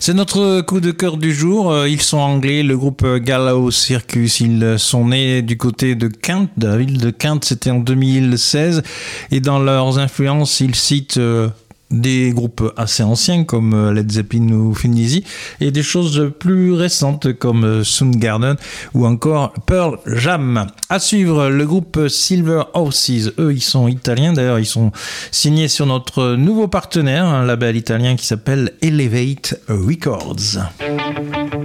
C'est notre coup de cœur du jour. Ils sont anglais, le groupe Gallows Circus. Ils sont nés du côté de Kent, de la ville de Kent. C'était en 2016. Et dans leurs influences, ils citent des groupes assez anciens comme Led Zeppelin ou Thin Lizzy et des choses plus récentes comme Soundgarden ou encore Pearl Jam. À suivre, le groupe Silver Horses. Eux, ils sont italiens. D'ailleurs, ils sont signés sur notre nouveau partenaire, un label italien qui s'appelle Elevate Records.